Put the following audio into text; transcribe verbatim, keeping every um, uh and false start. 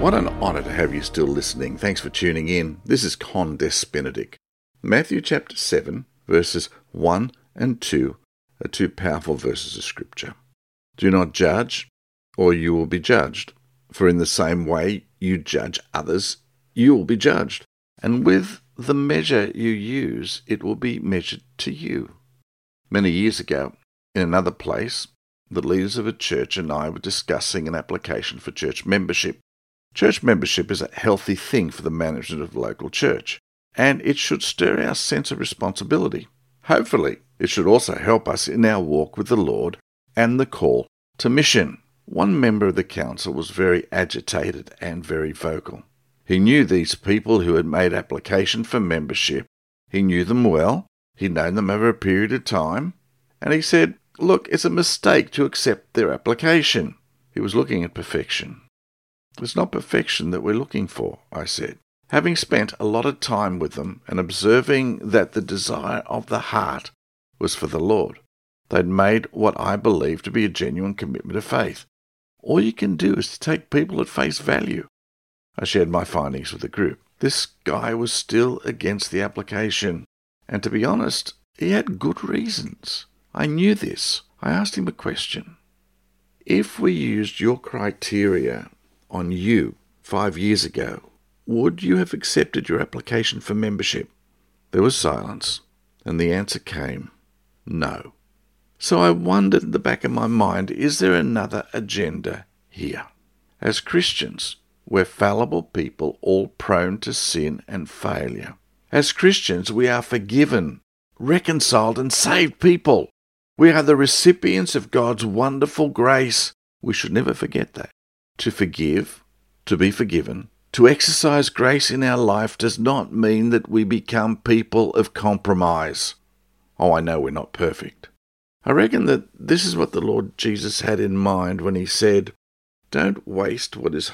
What an honour to have you still listening. Thanks for tuning in. This is Con Des Benedict. Matthew chapter seven, verses one and two are two powerful verses of Scripture. Do not judge, or you will be judged. For in the same way you judge others, you will be judged. And with the measure you use, it will be measured to you. Many years ago, in another place, the leaders of a church and I were discussing an application for church membership. Church membership is a healthy thing for the management of the local church, and it should stir our sense of responsibility. Hopefully, it should also help us in our walk with the Lord and the call to mission. One member of the council was very agitated and very vocal. He knew these people who had made application for membership. He knew them well. He'd known them over a period of time. And he said, look, it's a mistake to accept their application. He was looking at perfection. It's not perfection that we're looking for, I said. Having spent a lot of time with them and observing that the desire of the heart was for the Lord, they'd made what I believe to be a genuine commitment of faith. All you can do is to take people at face value. I shared my findings with the group. This guy was still against the application, and to be honest, he had good reasons. I knew this. I asked him a question. If we used your criteria on you five years ago, would you have accepted your application for membership? There was silence, and the answer came, no. So I wondered in the back of my mind, is there another agenda here? As Christians, we're fallible people, all prone to sin and failure. As Christians, we are forgiven, reconciled, and saved people. We are the recipients of God's wonderful grace. We should never forget that. To forgive, to be forgiven, to exercise grace in our life does not mean that we become people of compromise. Oh, I know we're not perfect. I reckon that this is what the Lord Jesus had in mind when he said, don't waste what is